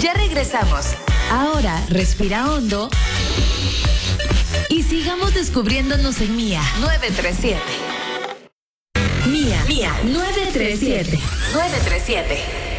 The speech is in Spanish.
Ya regresamos. Ahora respira hondo y sigamos descubriéndonos en Mía 937. Mía 937. 937.